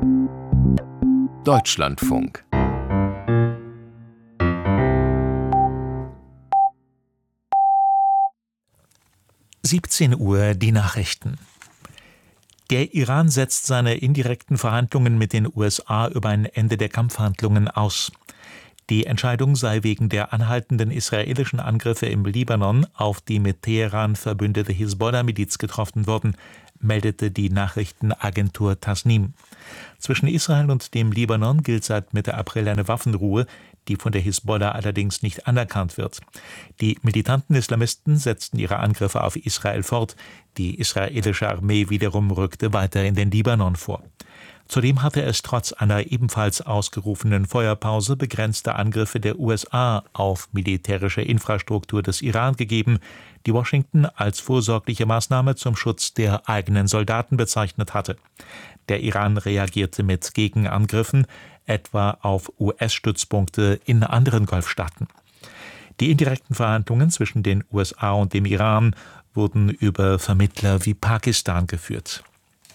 Deutschlandfunk. Uhr, die Nachrichten. Der Iran setzt seine indirekten Verhandlungen mit den USA über ein Ende der Kampfhandlungen aus. Die Entscheidung sei wegen der anhaltenden israelischen Angriffe im Libanon auf die mit Teheran verbündete Hisbollah-Miliz getroffen worden, meldete die Nachrichtenagentur Tasnim. Zwischen Israel und dem Libanon gilt seit Mitte April eine Waffenruhe, die von der Hisbollah allerdings nicht anerkannt wird. Die militanten Islamisten setzten ihre Angriffe auf Israel fort. Die israelische Armee wiederum rückte weiter in den Libanon vor. Zudem hatte es trotz einer ebenfalls ausgerufenen Feuerpause begrenzte Angriffe der USA auf militärische Infrastruktur des Iran gegeben, die Washington als vorsorgliche Maßnahme zum Schutz der eigenen Soldaten bezeichnet hatte. Der Iran reagierte mit Gegenangriffen, etwa auf US-Stützpunkte in anderen Golfstaaten. Die indirekten Verhandlungen zwischen den USA und dem Iran wurden über Vermittler wie Pakistan geführt.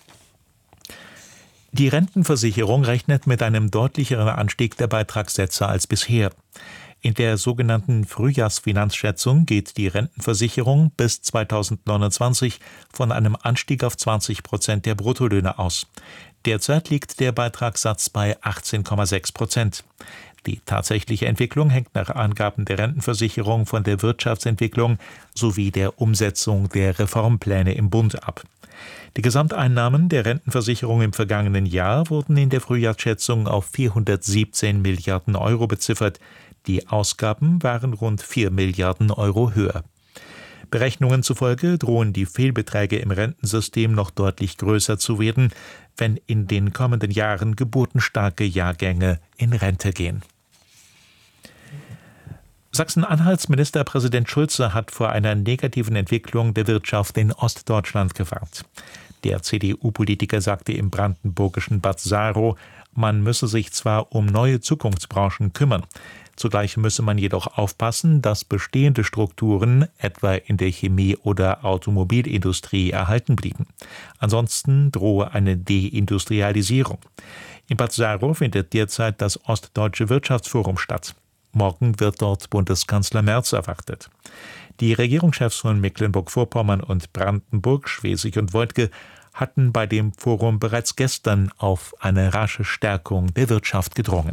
Die Rentenversicherung rechnet mit einem deutlicheren Anstieg der Beitragssätze als bisher. In der sogenannten Frühjahrsfinanzschätzung geht die Rentenversicherung bis 2029 von einem Anstieg auf 20% der Bruttolöhne aus. Derzeit liegt der Beitragssatz bei 18,6%. Die tatsächliche Entwicklung hängt nach Angaben der Rentenversicherung von der Wirtschaftsentwicklung sowie der Umsetzung der Reformpläne im Bund ab. Die Gesamteinnahmen der Rentenversicherung im vergangenen Jahr wurden in der Frühjahrsschätzung auf 417 Milliarden Euro beziffert. Die Ausgaben waren rund 4 Milliarden Euro höher. Berechnungen zufolge drohen die Fehlbeträge im Rentensystem noch deutlich größer zu werden, wenn in den kommenden Jahren geburtenstarke Jahrgänge in Rente gehen. Sachsen-Anhalts Ministerpräsident Schulze hat vor einer negativen Entwicklung der Wirtschaft in Ostdeutschland gewarnt. Der CDU-Politiker sagte im brandenburgischen Bad Saro, man müsse sich zwar um neue Zukunftsbranchen kümmern, zugleich müsse man jedoch aufpassen, dass bestehende Strukturen, etwa in der Chemie- oder Automobilindustrie, erhalten blieben. Ansonsten drohe eine Deindustrialisierung. In Bad Saro findet derzeit das Ostdeutsche Wirtschaftsforum statt. Morgen wird dort Bundeskanzler Merz erwartet. Die Regierungschefs von Mecklenburg-Vorpommern und Brandenburg, Schwesig und Woidke, hatten bei dem Forum bereits gestern auf eine rasche Stärkung der Wirtschaft gedrungen.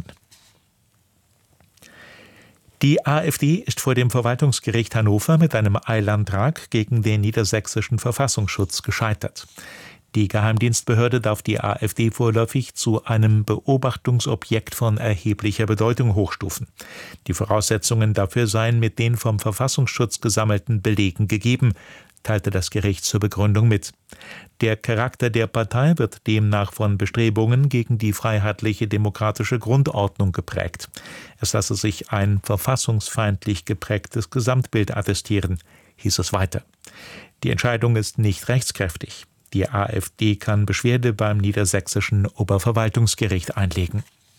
Die AfD ist vor dem Verwaltungsgericht Hannover mit einem Eilantrag gegen den niedersächsischen Verfassungsschutz gescheitert. Die Geheimdienstbehörde darf die AfD vorläufig zu einem Beobachtungsobjekt von erheblicher Bedeutung hochstufen. Die Voraussetzungen dafür seien mit den vom Verfassungsschutz gesammelten Belegen gegeben, teilte das Gericht zur Begründung mit. Der Charakter der Partei wird demnach von Bestrebungen gegen die freiheitliche demokratische Grundordnung geprägt. Es lasse sich ein verfassungsfeindlich geprägtes Gesamtbild attestieren, hieß es weiter. Die Entscheidung ist nicht rechtskräftig. Die AfD kann Beschwerde beim niedersächsischen Oberverwaltungsgericht einlegen.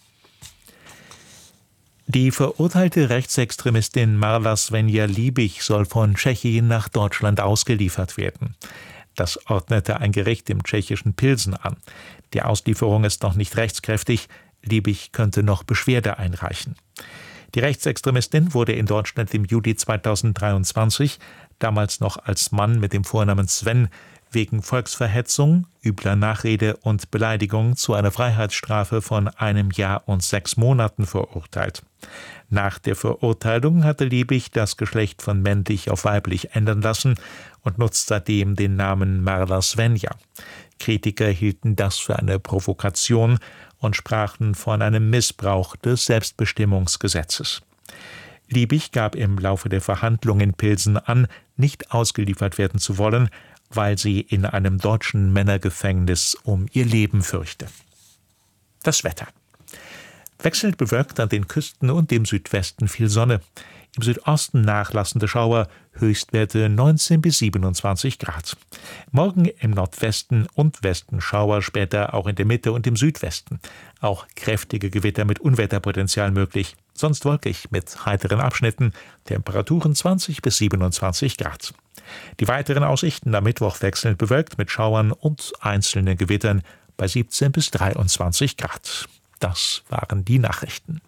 Die verurteilte Rechtsextremistin Marla Svenja Liebig soll von Tschechien nach Deutschland ausgeliefert werden. Das ordnete ein Gericht im tschechischen Pilsen an. Die Auslieferung ist noch nicht rechtskräftig. Liebig könnte noch Beschwerde einreichen. Die Rechtsextremistin wurde in Deutschland im Juli 2023, damals noch als Mann mit dem Vornamen Sven, wegen Volksverhetzung, übler Nachrede und Beleidigung zu einer Freiheitsstrafe von 1 Jahr und 6 Monaten verurteilt. Nach der Verurteilung hatte Liebig das Geschlecht von männlich auf weiblich ändern lassen und nutzt seitdem den Namen Marla Svenja. Kritiker hielten das für eine Provokation und sprachen von einem Missbrauch des Selbstbestimmungsgesetzes. Liebig gab im Laufe der Verhandlungen in Pilsen an, nicht ausgeliefert werden zu wollen, weil sie in einem deutschen Männergefängnis um ihr Leben fürchte. Das Wetter. Wechselnd bewölkt an den Küsten und im Südwesten viel Sonne. Im Südosten nachlassende Schauer, Höchstwerte 19 bis 27 Grad. Morgen im Nordwesten und Westen Schauer, später auch in der Mitte und im Südwesten. Auch kräftige Gewitter mit Unwetterpotenzial möglich. Sonst wolkig mit heiteren Abschnitten, Temperaturen 20 bis 27 Grad. Die weiteren Aussichten am Mittwoch wechselnd bewölkt mit Schauern und einzelnen Gewittern bei 17 bis 23 Grad. Das waren die Nachrichten.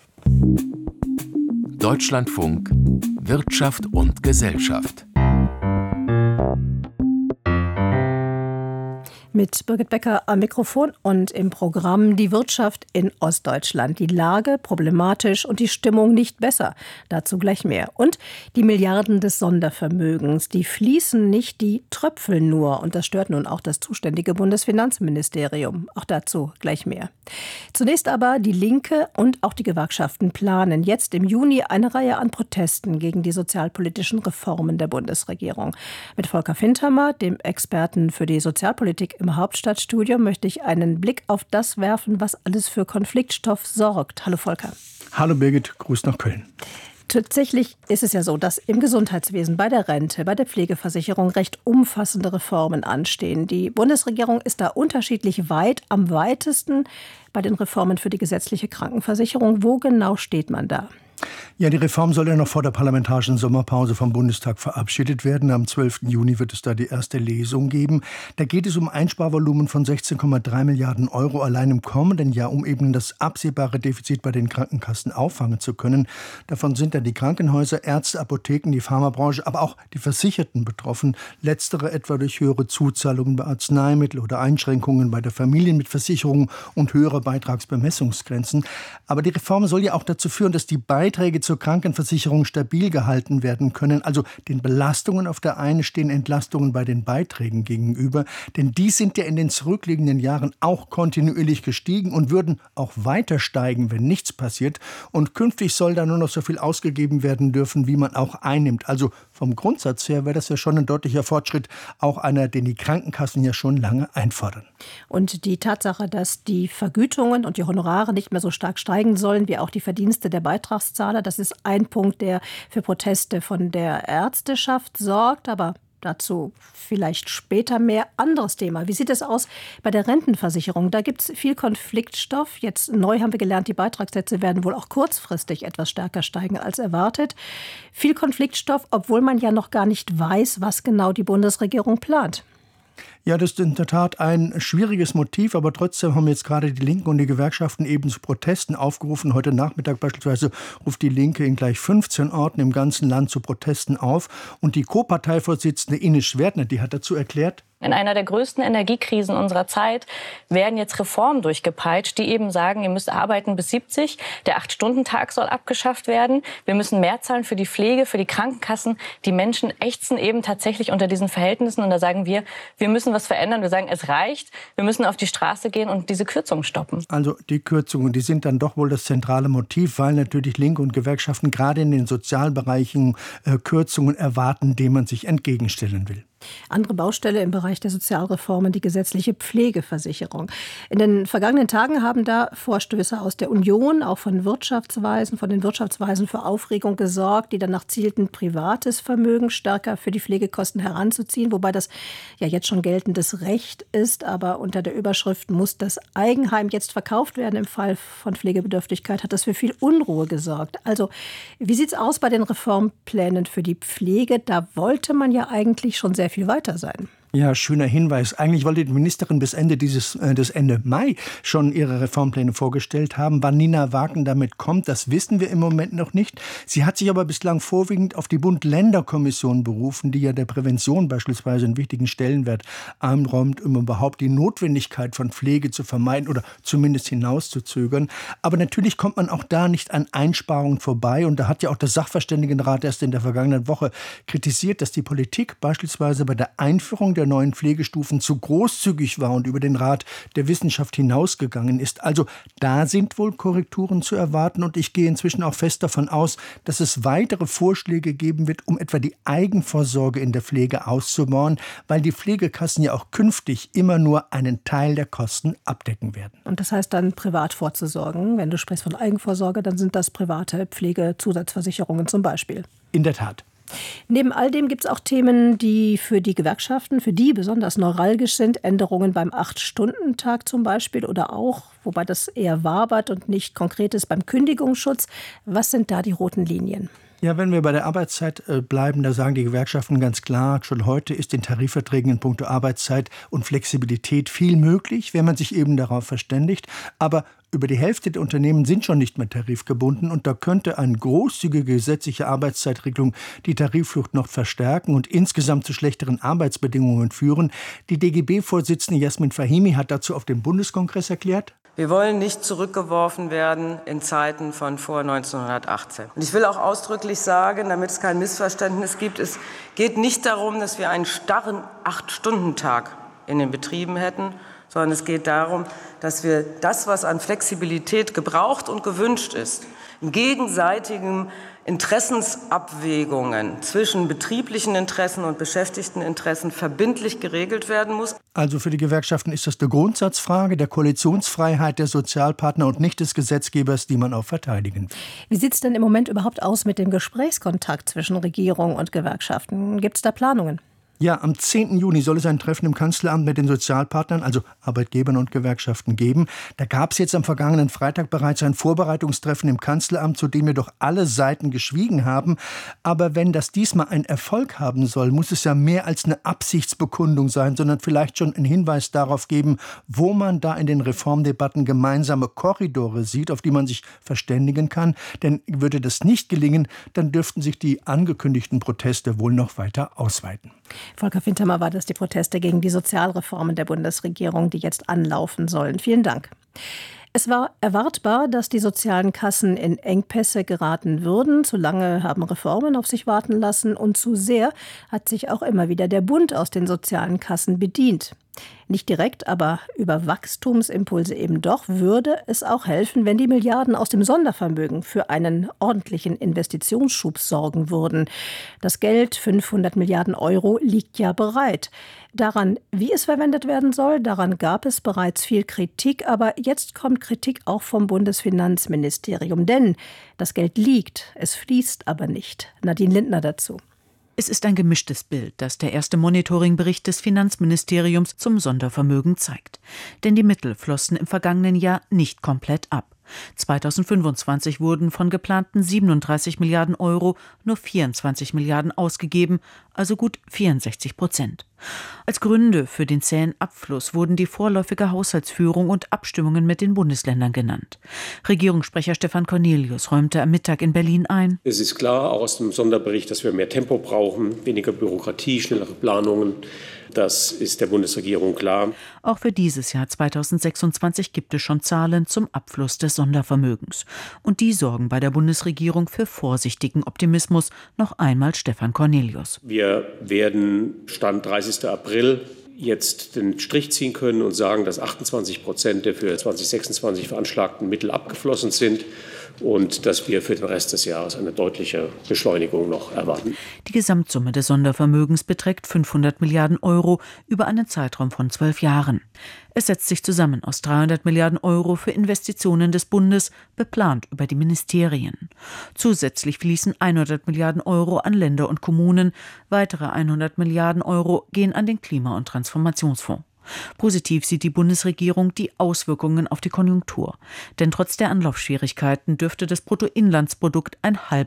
Deutschlandfunk Wirtschaft und Gesellschaft. Mit Birgit Becker am Mikrofon und im Programm die Wirtschaft in Ostdeutschland. Die Lage problematisch und die Stimmung nicht besser. Dazu gleich mehr. Und die Milliarden des Sondervermögens, die fließen nicht, die tröpfeln nur. Und das stört nun auch das zuständige Bundesfinanzministerium. Auch dazu gleich mehr. Zunächst aber die Linke und auch die Gewerkschaften planen jetzt im Juni eine Reihe an Protesten gegen die sozialpolitischen Reformen der Bundesregierung. Mit Volker Findhammer, dem Experten für die Sozialpolitik im Hauptstadtstudio, möchte ich einen Blick auf das werfen, was alles für Konfliktstoff sorgt. Hallo Volker. Hallo Birgit, Gruß nach Köln. Tatsächlich ist es ja so, dass im Gesundheitswesen, bei der Rente, bei der Pflegeversicherung recht umfassende Reformen anstehen. Die Bundesregierung ist da unterschiedlich weit, am weitesten bei den Reformen für die gesetzliche Krankenversicherung. Wo genau steht man da? Ja, die Reform soll ja noch vor der parlamentarischen Sommerpause vom Bundestag verabschiedet werden. Am 12. Juni wird es da die erste Lesung geben. Da geht es um Einsparvolumen von 16,3 Milliarden Euro allein im kommenden Jahr, um eben das absehbare Defizit bei den Krankenkassen auffangen zu können. Davon sind dann die Krankenhäuser, Ärzte, Apotheken, die Pharmabranche, aber auch die Versicherten betroffen. Letztere etwa durch höhere Zuzahlungen bei Arzneimitteln oder Einschränkungen bei der Familienmitversicherung und höhere Beitragsbemessungsgrenzen. Aber die Reform soll ja auch dazu führen, dass die Beiträge zur Krankenversicherung stabil gehalten werden können. Also den Belastungen auf der einen stehen Entlastungen bei den Beiträgen gegenüber. Denn die sind ja in den zurückliegenden Jahren auch kontinuierlich gestiegen und würden auch weiter steigen, wenn nichts passiert. Und künftig soll da nur noch so viel ausgegeben werden dürfen, wie man auch einnimmt. Also vom Grundsatz her wäre das ja schon ein deutlicher Fortschritt, auch einer, den die Krankenkassen ja schon lange einfordern. Und die Tatsache, dass die Vergütungen und die Honorare nicht mehr so stark steigen sollen, wie auch die Verdienste der Beitragszahler, das ist ein Punkt, der für Proteste von der Ärzteschaft sorgt. Aber dazu vielleicht später mehr. Anderes Thema. Wie sieht es aus bei der Rentenversicherung? Da gibt es viel Konfliktstoff. Jetzt neu haben wir gelernt, die Beitragssätze werden wohl auch kurzfristig etwas stärker steigen als erwartet. Viel Konfliktstoff, obwohl man ja noch gar nicht weiß, was genau die Bundesregierung plant. Ja, das ist in der Tat ein schwieriges Motiv, aber trotzdem haben jetzt gerade die Linken und die Gewerkschaften eben zu Protesten aufgerufen. Heute Nachmittag beispielsweise ruft die Linke in gleich 15 Orten im ganzen Land zu Protesten auf. Und die Co-Parteivorsitzende Ines Schwertner, die hat dazu erklärt: In einer der größten Energiekrisen unserer Zeit werden jetzt Reformen durchgepeitscht, die eben sagen, ihr müsst arbeiten bis 70, der 8-Stunden-Tag soll abgeschafft werden, wir müssen mehr zahlen für die Pflege, für die Krankenkassen. Die Menschen ächzen eben tatsächlich unter diesen Verhältnissen und da sagen wir müssen was verändern. Wir sagen, es reicht, wir müssen auf die Straße gehen und diese Kürzungen stoppen. Also die Kürzungen, die sind dann doch wohl das zentrale Motiv, weil natürlich Linke und Gewerkschaften gerade in den Sozialbereichen Kürzungen erwarten, denen man sich entgegenstellen will. Andere Baustelle im Bereich der Sozialreformen, die gesetzliche Pflegeversicherung. In den vergangenen Tagen haben da Vorstöße aus der Union, auch von den Wirtschaftsweisen für Aufregung gesorgt, die danach zielten, privates Vermögen stärker für die Pflegekosten heranzuziehen, wobei das ja jetzt schon geltendes Recht ist, aber unter der Überschrift muss das Eigenheim jetzt verkauft werden im Fall von Pflegebedürftigkeit, hat das für viel Unruhe gesorgt. Also, wie sieht es aus bei den Reformplänen für die Pflege? Da wollte man ja eigentlich schon sehr viel weiter sein. Ja, schöner Hinweis. Eigentlich wollte die Ministerin bis Ende Mai schon ihre Reformpläne vorgestellt haben. Wann Nina Wagen damit kommt, das wissen wir im Moment noch nicht. Sie hat sich aber bislang vorwiegend auf die Bund-Länder-Kommission berufen, die ja der Prävention beispielsweise einen wichtigen Stellenwert einräumt, um überhaupt die Notwendigkeit von Pflege zu vermeiden oder zumindest hinauszuzögern. Aber natürlich kommt man auch da nicht an Einsparungen vorbei. Und da hat ja auch der Sachverständigenrat erst in der vergangenen Woche kritisiert, dass die Politik beispielsweise bei der Einführung der neuen Pflegestufen zu großzügig war und über den Rat der Wissenschaft hinausgegangen ist. Also da sind wohl Korrekturen zu erwarten und ich gehe inzwischen auch fest davon aus, dass es weitere Vorschläge geben wird, um etwa die Eigenvorsorge in der Pflege auszubauen, weil die Pflegekassen ja auch künftig immer nur einen Teil der Kosten abdecken werden. Und das heißt dann privat vorzusorgen. Wenn du sprichst von Eigenvorsorge, dann sind das private Pflegezusatzversicherungen zum Beispiel. In der Tat. Neben all dem gibt es auch Themen, die für die Gewerkschaften, für die besonders neuralgisch sind. Änderungen beim 8-Stunden-Tag zum Beispiel oder auch, wobei das eher wabert und nicht konkret ist, beim Kündigungsschutz. Was sind da die roten Linien? Ja, wenn wir bei der Arbeitszeit bleiben, da sagen die Gewerkschaften ganz klar, schon heute ist in Tarifverträgen in puncto Arbeitszeit und Flexibilität viel möglich, wenn man sich eben darauf verständigt. Aber über die Hälfte der Unternehmen sind schon nicht mehr tarifgebunden und da könnte eine großzügige gesetzliche Arbeitszeitregelung die Tarifflucht noch verstärken und insgesamt zu schlechteren Arbeitsbedingungen führen. Die DGB-Vorsitzende Jasmin Fahimi hat dazu auf dem Bundeskongress erklärt: Wir wollen nicht zurückgeworfen werden in Zeiten von vor 1918. Und ich will auch ausdrücklich sagen, damit es kein Missverständnis gibt, es geht nicht darum, dass wir einen starren 8-Stunden-Tag in den Betrieben hätten, sondern es geht darum, dass wir das, was an Flexibilität gebraucht und gewünscht ist, in gegenseitigen Interessensabwägungen zwischen betrieblichen Interessen und Beschäftigteninteressen verbindlich geregelt werden muss. Also für die Gewerkschaften ist das eine Grundsatzfrage der Koalitionsfreiheit der Sozialpartner und nicht des Gesetzgebers, die man auch verteidigen will. Wie sieht es denn im Moment überhaupt aus mit dem Gesprächskontakt zwischen Regierung und Gewerkschaften? Gibt es da Planungen? Ja, am 10. Juni soll es ein Treffen im Kanzleramt mit den Sozialpartnern, also Arbeitgebern und Gewerkschaften, geben. Da gab es jetzt am vergangenen Freitag bereits ein Vorbereitungstreffen im Kanzleramt, zu dem jedoch alle Seiten geschwiegen haben. Aber wenn das diesmal einen Erfolg haben soll, muss es ja mehr als eine Absichtsbekundung sein, sondern vielleicht schon einen Hinweis darauf geben, wo man da in den Reformdebatten gemeinsame Korridore sieht, auf die man sich verständigen kann. Denn würde das nicht gelingen, dann dürften sich die angekündigten Proteste wohl noch weiter ausweiten. Volker Wintermeyer, war das die Proteste gegen die Sozialreformen der Bundesregierung, die jetzt anlaufen sollen. Vielen Dank. Es war erwartbar, dass die sozialen Kassen in Engpässe geraten würden. Zu lange haben Reformen auf sich warten lassen und zu sehr hat sich auch immer wieder der Bund aus den sozialen Kassen bedient. Nicht direkt, aber über Wachstumsimpulse eben doch, würde es auch helfen, wenn die Milliarden aus dem Sondervermögen für einen ordentlichen Investitionsschub sorgen würden. Das Geld, 500 Milliarden Euro, liegt ja bereit. Daran, wie es verwendet werden soll, daran gab es bereits viel Kritik, aber jetzt kommt Kritik auch vom Bundesfinanzministerium. Denn das Geld liegt, es fließt aber nicht. Nadine Lindner dazu. Es ist ein gemischtes Bild, das der erste Monitoringbericht des Finanzministeriums zum Sondervermögen zeigt. Denn die Mittel flossen im vergangenen Jahr nicht komplett ab. 2025 wurden von geplanten 37 Milliarden Euro nur 24 Milliarden ausgegeben, also gut 64%. Als Gründe für den zähen Abfluss wurden die vorläufige Haushaltsführung und Abstimmungen mit den Bundesländern genannt. Regierungssprecher Stefan Cornelius räumte am Mittag in Berlin ein: Es ist klar, auch aus dem Sonderbericht, dass wir mehr Tempo brauchen, weniger Bürokratie, schnellere Planungen. Das ist der Bundesregierung klar. Auch für dieses Jahr 2026 gibt es schon Zahlen zum Abfluss des Sondervermögens. Und die sorgen bei der Bundesregierung für vorsichtigen Optimismus. Noch einmal Stefan Cornelius. Wir werden Stand 30. April jetzt den Strich ziehen können und sagen, dass 28% der für 2026 veranschlagten Mittel abgeflossen sind und dass wir für den Rest des Jahres eine deutliche Beschleunigung noch erwarten. Die Gesamtsumme des Sondervermögens beträgt 500 Milliarden Euro über einen Zeitraum von 12 Jahren. Es setzt sich zusammen aus 300 Milliarden Euro für Investitionen des Bundes, beplant über die Ministerien. Zusätzlich fließen 100 Milliarden Euro an Länder und Kommunen. Weitere 100 Milliarden Euro gehen an den Klima- und Transformationsfonds. Positiv sieht die Bundesregierung die Auswirkungen auf die Konjunktur. Denn trotz der Anlaufschwierigkeiten dürfte das Bruttoinlandsprodukt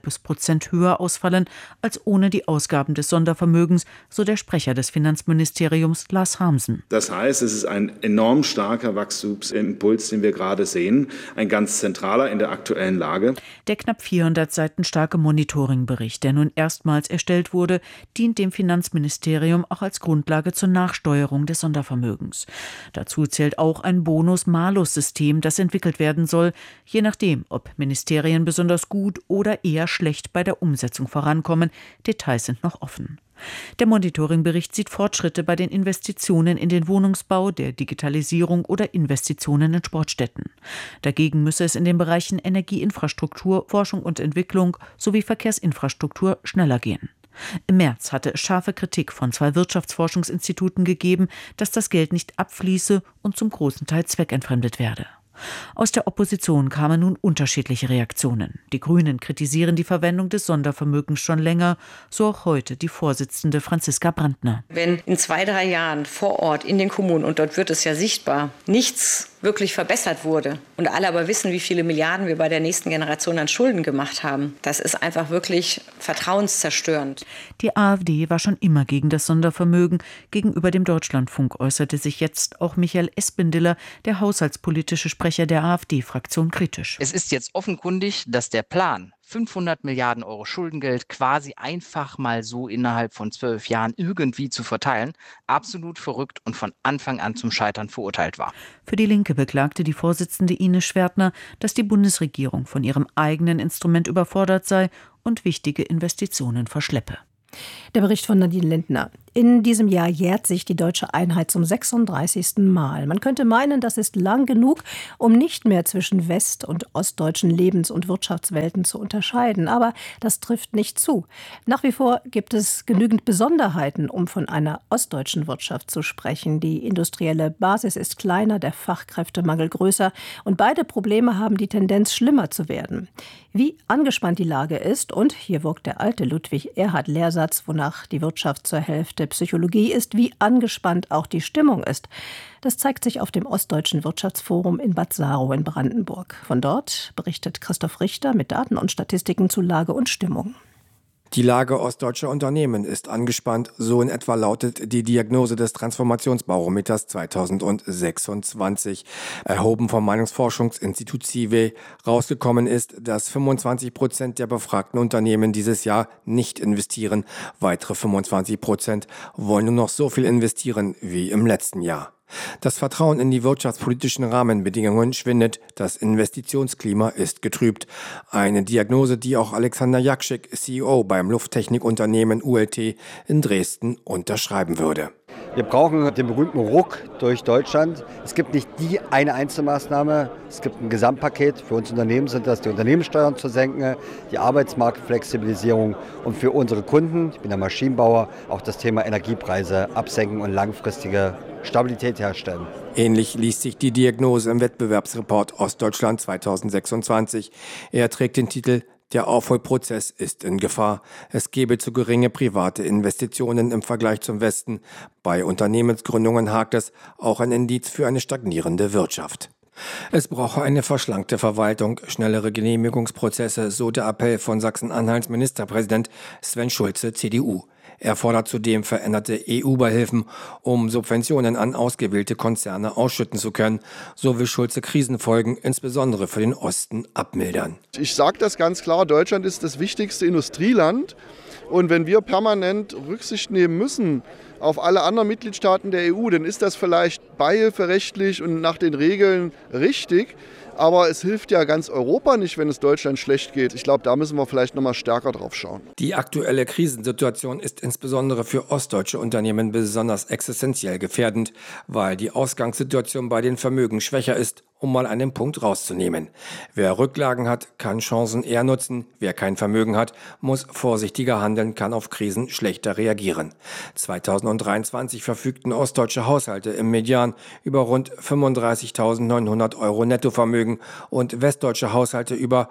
0,5% höher ausfallen als ohne die Ausgaben des Sondervermögens, so der Sprecher des Finanzministeriums Lars Hamsen. Das heißt, es ist ein enorm starker Wachstumsimpuls, den wir gerade sehen, ein ganz zentraler in der aktuellen Lage. Der knapp 400 Seiten starke Monitoringbericht, der nun erstmals erstellt wurde, dient dem Finanzministerium auch als Grundlage zur Nachsteuerung des Sondervermögens. Dazu zählt auch ein Bonus-Malus-System, das entwickelt werden soll, je nachdem, ob Ministerien besonders gut oder eher schlecht bei der Umsetzung vorankommen. Details sind noch offen. Der Monitoringbericht sieht Fortschritte bei den Investitionen in den Wohnungsbau, der Digitalisierung oder Investitionen in Sportstätten. Dagegen müsse es in den Bereichen Energieinfrastruktur, Forschung und Entwicklung sowie Verkehrsinfrastruktur schneller gehen. Im März hatte es scharfe Kritik von 2 Wirtschaftsforschungsinstituten gegeben, dass das Geld nicht abfließe und zum großen Teil zweckentfremdet werde. Aus der Opposition kamen nun unterschiedliche Reaktionen. Die Grünen kritisieren die Verwendung des Sondervermögens schon länger, so auch heute die Vorsitzende Franziska Brandner. Wenn in 2-3 Jahren vor Ort in den Kommunen, und dort wird es ja sichtbar, nichts wirklich verbessert wurde und alle aber wissen, wie viele Milliarden wir bei der nächsten Generation an Schulden gemacht haben, das ist einfach wirklich vertrauenszerstörend. Die AfD war schon immer gegen das Sondervermögen. Gegenüber dem Deutschlandfunk äußerte sich jetzt auch Michael Espendiller, der haushaltspolitische Sprecher der AfD-Fraktion, kritisch. Es ist jetzt offenkundig, dass der Plan, 500 Milliarden Euro Schuldengeld quasi einfach mal so innerhalb von 12 Jahren irgendwie zu verteilen, absolut verrückt und von Anfang an zum Scheitern verurteilt war. Für die Linke beklagte die Vorsitzende Ines Schwertner, dass die Bundesregierung von ihrem eigenen Instrument überfordert sei und wichtige Investitionen verschleppe. Der Bericht von Nadine Lindner. In diesem Jahr jährt sich die deutsche Einheit zum 36. Mal. Man könnte meinen, das ist lang genug, um nicht mehr zwischen west- und ostdeutschen Lebens- und Wirtschaftswelten zu unterscheiden. Aber das trifft nicht zu. Nach wie vor gibt es genügend Besonderheiten, um von einer ostdeutschen Wirtschaft zu sprechen. Die industrielle Basis ist kleiner, der Fachkräftemangel größer und beide Probleme haben die Tendenz, schlimmer zu werden. Wie angespannt die Lage ist, und hier wirkt der alte Ludwig-Erhard-Lehrsatz, wonach die Wirtschaft zur Hälfte Psychologie ist, wie angespannt auch die Stimmung ist. Das zeigt sich auf dem Ostdeutschen Wirtschaftsforum in Bad Saarow in Brandenburg. Von dort berichtet Christoph Richter mit Daten und Statistiken zu Lage und Stimmung. Die Lage ostdeutscher Unternehmen ist angespannt, so in etwa lautet die Diagnose des Transformationsbarometers 2026. Erhoben vom Meinungsforschungsinstitut CIVE. Rausgekommen ist, dass 25% der befragten Unternehmen dieses Jahr nicht investieren. Weitere 25% wollen nur noch so viel investieren wie im letzten Jahr. Das Vertrauen in die wirtschaftspolitischen Rahmenbedingungen schwindet, das Investitionsklima ist getrübt. Eine Diagnose, die auch Alexander Jakschik, CEO beim Lufttechnikunternehmen ULT in Dresden, unterschreiben würde. Wir brauchen den berühmten Ruck durch Deutschland. Es gibt nicht die eine Einzelmaßnahme, es gibt ein Gesamtpaket. Für uns Unternehmen sind das die Unternehmenssteuern zu senken, die Arbeitsmarktflexibilisierung und für unsere Kunden, ich bin der Maschinenbauer, auch das Thema Energiepreise absenken und langfristige Stabilität herstellen. Ähnlich liest sich die Diagnose im Wettbewerbsreport Ostdeutschland 2026. Er trägt den Titel Der Aufholprozess ist in Gefahr. Es gebe zu geringe private Investitionen im Vergleich zum Westen. Bei Unternehmensgründungen hakt es, auch ein Indiz für eine stagnierende Wirtschaft. Es brauche eine verschlankte Verwaltung, schnellere Genehmigungsprozesse, so der Appell von Sachsen-Anhalts Ministerpräsident Sven Schulze, CDU. Er fordert zudem veränderte EU-Beihilfen, um Subventionen an ausgewählte Konzerne ausschütten zu können. So will Schulze Krisenfolgen insbesondere für den Osten abmildern. Ich sage das ganz klar, Deutschland ist das wichtigste Industrieland. Und wenn wir permanent Rücksicht nehmen müssen auf alle anderen Mitgliedstaaten der EU, dann ist das vielleicht beihilferechtlich und nach den Regeln richtig. Aber es hilft ja ganz Europa nicht, wenn es Deutschland schlecht geht. Ich glaube, da müssen wir vielleicht noch mal stärker drauf schauen. Die aktuelle Krisensituation ist insbesondere für ostdeutsche Unternehmen besonders existenziell gefährdend, weil die Ausgangssituation bei den Vermögen schwächer ist, um mal einen Punkt rauszunehmen. Wer Rücklagen hat, kann Chancen eher nutzen. Wer kein Vermögen hat, muss vorsichtiger handeln, kann auf Krisen schlechter reagieren. 2023 verfügten ostdeutsche Haushalte im Median über rund 35.900 Euro Nettovermögen und westdeutsche Haushalte über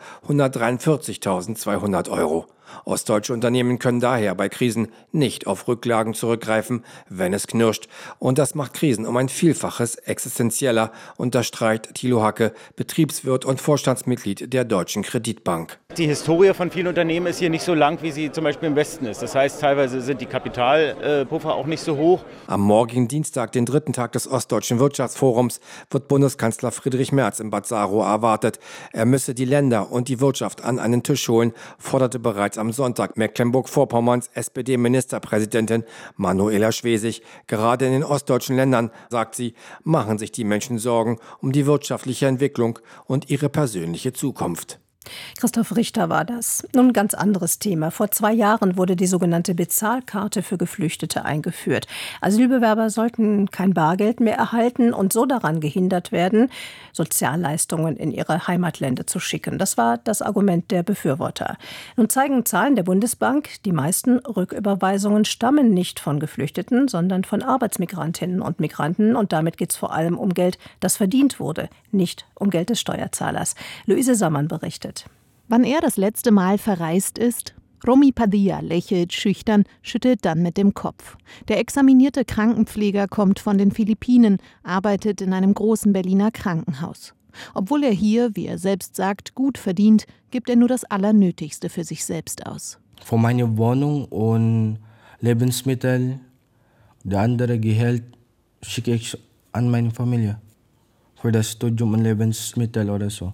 143.200 Euro. Ostdeutsche Unternehmen können daher bei Krisen nicht auf Rücklagen zurückgreifen, wenn es knirscht. Und das macht Krisen um ein Vielfaches existenzieller, unterstreicht Thilo Hacke, Betriebswirt und Vorstandsmitglied der Deutschen Kreditbank. Die Historie von vielen Unternehmen ist hier nicht so lang, wie sie zum Beispiel im Westen ist. Das heißt, teilweise sind die Kapitalpuffer auch nicht so hoch. Am morgigen Dienstag, den dritten Tag des Ostdeutschen Wirtschaftsforums, wird Bundeskanzler Friedrich Merz in Bad Saarow erwartet. Er müsse die Länder und die Wirtschaft an einen Tisch holen, forderte bereits am Sonntag Mecklenburg-Vorpommerns SPD-Ministerpräsidentin Manuela Schwesig. Gerade in den ostdeutschen Ländern, sagt sie, machen sich die Menschen Sorgen um die wirtschaftliche Entwicklung und ihre persönliche Zukunft. Christoph Richter war das. Nun ein ganz anderes Thema. Vor 2 Jahren wurde die sogenannte Bezahlkarte für Geflüchtete eingeführt. Asylbewerber sollten kein Bargeld mehr erhalten und so daran gehindert werden, Sozialleistungen in ihre Heimatländer zu schicken. Das war das Argument der Befürworter. Nun zeigen Zahlen der Bundesbank, die meisten Rücküberweisungen stammen nicht von Geflüchteten, sondern von Arbeitsmigrantinnen und Migranten. Und damit geht es vor allem um Geld, das verdient wurde, nicht um Geld des Steuerzahlers. Luise Sammann berichtet. Wann er das letzte Mal verreist ist? Romy Padilla lächelt schüchtern, schüttelt dann mit dem Kopf. Der examinierte Krankenpfleger kommt von den Philippinen, arbeitet in einem großen Berliner Krankenhaus. Obwohl er hier, wie er selbst sagt, gut verdient, gibt er nur das Allernötigste für sich selbst aus. Für meine Wohnung und Lebensmittel, der andere Gehalt schicke ich an meine Familie. Für das Studium und Lebensmittel oder so.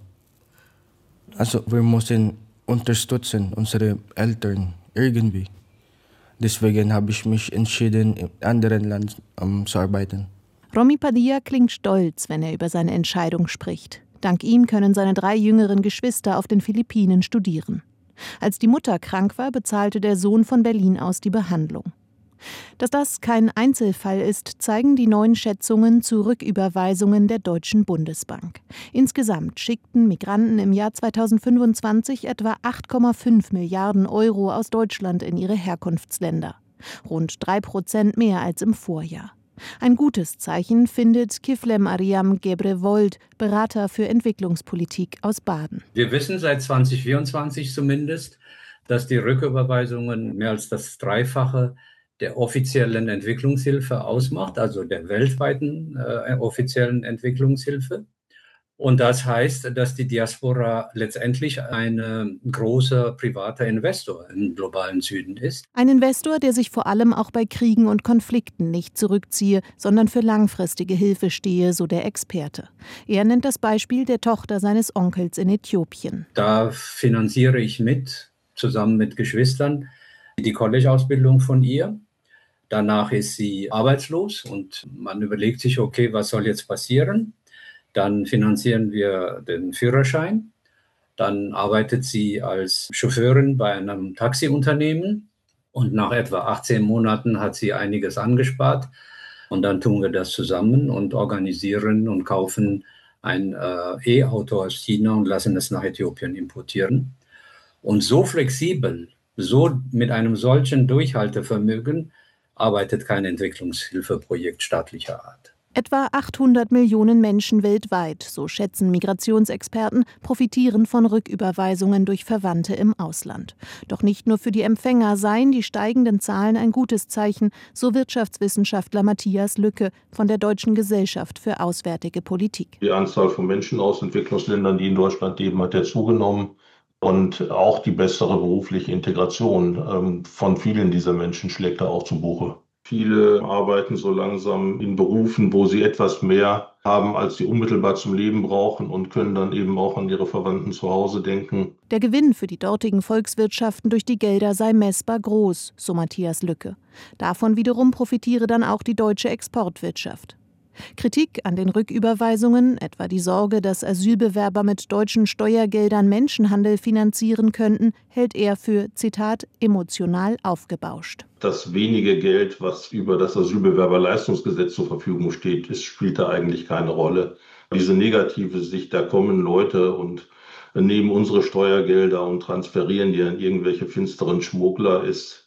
Also wir müssen unterstützen unsere Eltern irgendwie. Deswegen habe ich mich entschieden, in anderen Ländern zu arbeiten. Romy Padilla klingt stolz, wenn er über seine Entscheidung spricht. Dank ihm können seine 3 jüngeren Geschwister auf den Philippinen studieren. Als die Mutter krank war, bezahlte der Sohn von Berlin aus die Behandlung. Dass das kein Einzelfall ist, zeigen die neuen Schätzungen zu Rücküberweisungen der Deutschen Bundesbank. Insgesamt schickten Migranten im Jahr 2025 etwa 8,5 Milliarden Euro aus Deutschland in ihre Herkunftsländer. Rund 3% mehr als im Vorjahr. Ein gutes Zeichen findet Kiflem Ariam Gebrevold, Berater für Entwicklungspolitik aus Baden. Wir wissen seit 2024 zumindest, dass die Rücküberweisungen mehr als das Dreifache der offiziellen Entwicklungshilfe ausmacht, also der weltweiten offiziellen Entwicklungshilfe. Und das heißt, dass die Diaspora letztendlich ein großer privater Investor im globalen Süden ist. Ein Investor, der sich vor allem auch bei Kriegen und Konflikten nicht zurückziehe, sondern für langfristige Hilfe stehe, so der Experte. Er nennt das Beispiel der Tochter seines Onkels in Äthiopien. Da finanziere ich zusammen mit Geschwistern, die College-Ausbildung von ihr. Danach ist sie arbeitslos und man überlegt sich, okay, was soll jetzt passieren? Dann finanzieren wir den Führerschein. Dann arbeitet sie als Chauffeurin bei einem Taxiunternehmen und nach etwa 18 Monaten hat sie einiges angespart. Und dann tun wir das zusammen und organisieren und kaufen ein E-Auto aus China und lassen es nach Äthiopien importieren. Und so flexibel, so mit einem solchen Durchhaltevermögen arbeitet kein Entwicklungshilfeprojekt staatlicher Art. Etwa 800 Millionen Menschen weltweit, so schätzen Migrationsexperten, profitieren von Rücküberweisungen durch Verwandte im Ausland. Doch nicht nur für die Empfänger seien die steigenden Zahlen ein gutes Zeichen, so Wirtschaftswissenschaftler Matthias Lücke von der Deutschen Gesellschaft für Auswärtige Politik. Die Anzahl von Menschen aus Entwicklungsländern, die in Deutschland leben, hat ja zugenommen. Und auch die bessere berufliche Integration von vielen dieser Menschen schlägt da auch zu Buche. Viele arbeiten so langsam in Berufen, wo sie etwas mehr haben, als sie unmittelbar zum Leben brauchen und können dann eben auch an ihre Verwandten zu Hause denken. Der Gewinn für die dortigen Volkswirtschaften durch die Gelder sei messbar groß, so Matthias Lücke. Davon wiederum profitiere dann auch die deutsche Exportwirtschaft. Kritik an den Rücküberweisungen, etwa die Sorge, dass Asylbewerber mit deutschen Steuergeldern Menschenhandel finanzieren könnten, hält er für, Zitat, emotional aufgebauscht. Das wenige Geld, was über das Asylbewerberleistungsgesetz zur Verfügung steht, spielt da eigentlich keine Rolle. Diese negative Sicht, da kommen Leute und nehmen unsere Steuergelder und transferieren die an irgendwelche finsteren Schmuggler,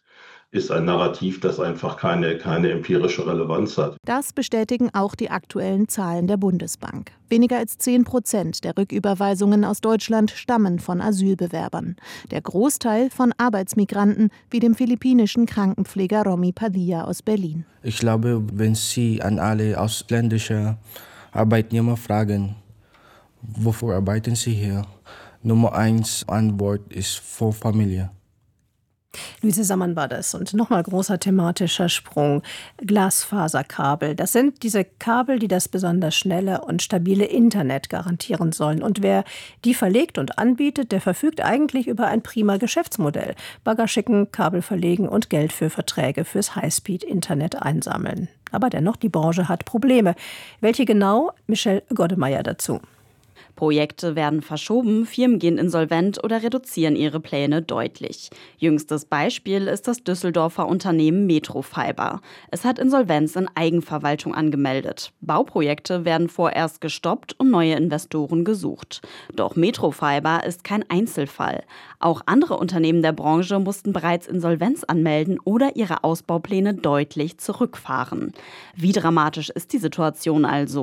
ist ein Narrativ, das einfach keine empirische Relevanz hat. Das bestätigen auch die aktuellen Zahlen der Bundesbank. Weniger als 10% der Rücküberweisungen aus Deutschland stammen von Asylbewerbern. Der Großteil von Arbeitsmigranten, wie dem philippinischen Krankenpfleger Romy Padilla aus Berlin. Ich glaube, wenn Sie an alle ausländischen Arbeitnehmer fragen, wofür arbeiten Sie hier? Nummer 1 Antwort ist für Familie. Luise Sammann war das. Und nochmal großer thematischer Sprung. Glasfaserkabel. Das sind diese Kabel, die das besonders schnelle und stabile Internet garantieren sollen. Und wer die verlegt und anbietet, der verfügt eigentlich über ein prima Geschäftsmodell. Bagger schicken, Kabel verlegen und Geld für Verträge fürs Highspeed-Internet einsammeln. Aber dennoch, die Branche hat Probleme. Welche genau? Michelle Goddemeyer dazu. Projekte werden verschoben, Firmen gehen insolvent oder reduzieren ihre Pläne deutlich. Jüngstes Beispiel ist das Düsseldorfer Unternehmen Metrofiber. Es hat Insolvenz in Eigenverwaltung angemeldet. Bauprojekte werden vorerst gestoppt und neue Investoren gesucht. Doch Metrofiber ist kein Einzelfall. Auch andere Unternehmen der Branche mussten bereits Insolvenz anmelden oder ihre Ausbaupläne deutlich zurückfahren. Wie dramatisch ist die Situation also?